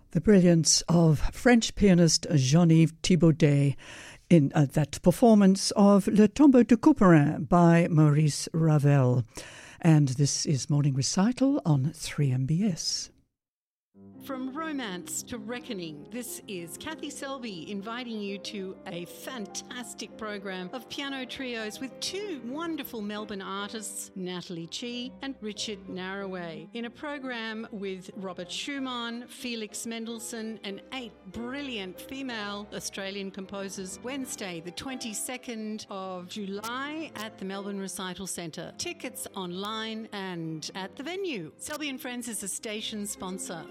The brilliance of French pianist Jean-Yves Thibaudet in that performance of Le Tombeau de Couperin by Maurice Ravel. And this is Morning Recital on 3MBS. From romance to reckoning, this is Kathy Selby inviting you to a fantastic program of piano trios with two wonderful Melbourne artists, Natalie Chi and Richard Narraway, in a program with Robert Schumann, Felix Mendelssohn and 8 brilliant female Australian composers, Wednesday the 22nd of July at the Melbourne Recital Centre. Tickets online and at the venue. Selby & Friends is a station sponsor.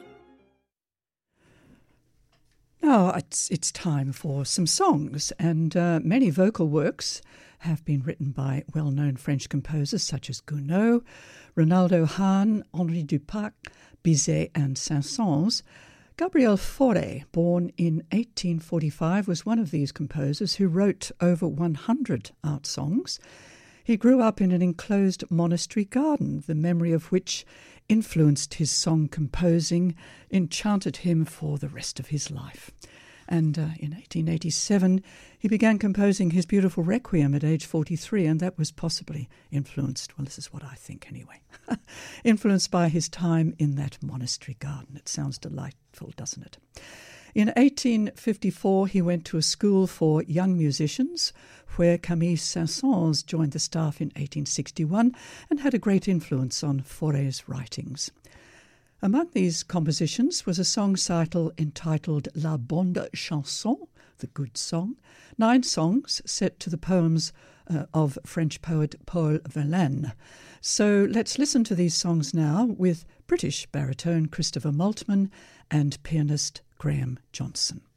Now it's time for some songs, and many vocal works have been written by well-known French composers such as Gounod, Ronaldo Hahn, Henri Dupac, Bizet and Saint-Saëns. Gabriel Fauré, born in 1845, was one of these composers who wrote over 100 art songs. He grew up in an enclosed monastery garden, the memory of which influenced his song composing, enchanted him for the rest of his life. And in 1887, he began composing his beautiful Requiem at age 43, and that was possibly influenced, well, this is what I think anyway, influenced by his time in that monastery garden. It sounds delightful, doesn't it? In 1854, he went to a school for young musicians where Camille Saint-Saëns joined the staff in 1861 and had a great influence on Fauré's writings. Among these compositions was a song cycle entitled La Bonne Chanson, the good song, 9 songs set to the poems of French poet Paul Verlaine. So let's listen to these songs now with British baritone Christopher Maltman and pianist Graham Johnson.